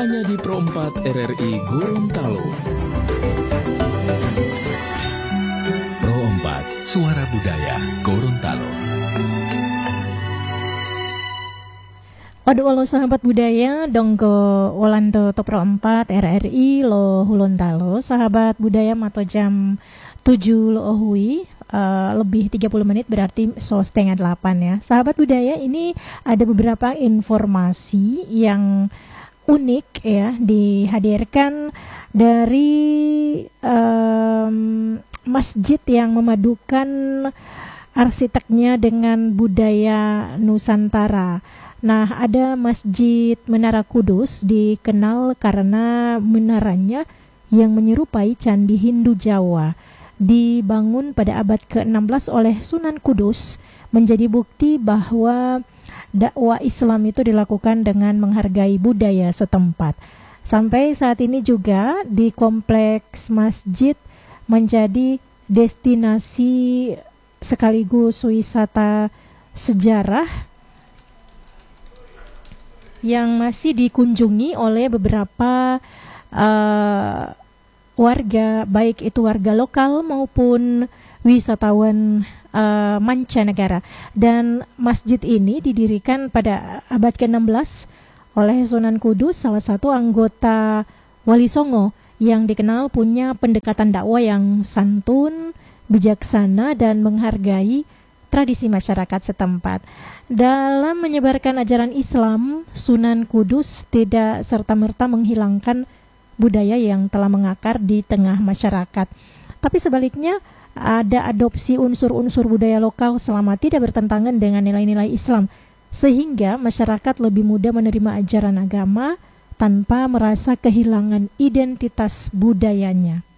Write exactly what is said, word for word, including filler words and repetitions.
hanya di Pro empat R R I Gorontalo. Pro empat, Suara Budaya Gorontalo. Waduh, walau sahabat budaya, dongko walanto to Pro empat R R I lo Gorontalo, sahabat budaya mato jam tujuh lo hui, uh, lebih tiga puluh menit berarti so setengah delapan ya. Sahabat budaya, ini ada beberapa informasi yang unik ya dihadirkan dari um, masjid yang memadukan arsiteknya dengan budaya Nusantara. Nah, ada Masjid Menara Kudus dikenal karena menaranya yang menyerupai Candi Hindu Jawa. Dibangun pada abad ke enam belas oleh Sunan Kudus, menjadi bukti bahwa dakwah Islam itu dilakukan dengan menghargai budaya setempat. Sampai saat ini juga di kompleks masjid menjadi destinasi sekaligus wisata sejarah yang masih dikunjungi oleh beberapa uh, warga, baik itu warga lokal maupun wisatawan uh, mancanegara. Dan masjid ini didirikan pada abad ke enam belas oleh Sunan Kudus, salah satu anggota Wali Songo yang dikenal punya pendekatan dakwah yang santun, bijaksana, dan menghargai tradisi masyarakat setempat. Dalam menyebarkan ajaran Islam, Sunan Kudus tidak serta-merta menghilangkan budaya yang telah mengakar di tengah masyarakat. Tapi sebaliknya, ada adopsi unsur-unsur budaya lokal selama tidak bertentangan dengan nilai-nilai Islam, sehingga masyarakat lebih mudah menerima ajaran agama tanpa merasa kehilangan identitas budayanya.